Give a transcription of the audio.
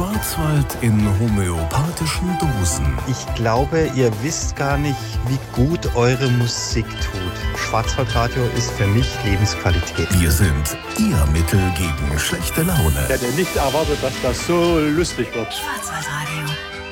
Schwarzwald in homöopathischen Dosen. Ich glaube, ihr wisst gar nicht, wie gut eure Musik tut. Schwarzwaldradio ist für mich Lebensqualität. Wir sind Ihr Mittel gegen schlechte Laune. Ich hätte nicht erwartet, dass das so lustig wird. Schwarzwaldradio.